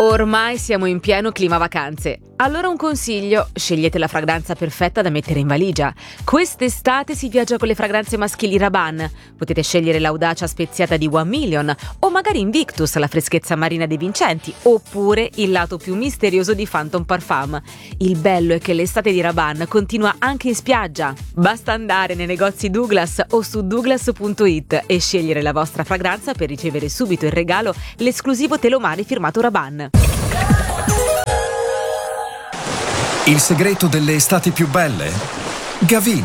Ormai siamo in pieno clima vacanze. Allora un consiglio: scegliete la fragranza perfetta da mettere in valigia. Quest'estate si viaggia con le fragranze maschili Rabanne. Potete scegliere l'audacia speziata di One Million o magari Invictus, la freschezza marina dei Vincenti, oppure il lato più misterioso di Phantom Parfum. Il bello è che l'estate di Rabanne continua anche in spiaggia. Basta andare nei negozi Douglas o su douglas.it e scegliere la vostra fragranza per ricevere subito in regalo l'esclusivo telomare firmato Rabanne. Il segreto delle estati più belle? Gavin.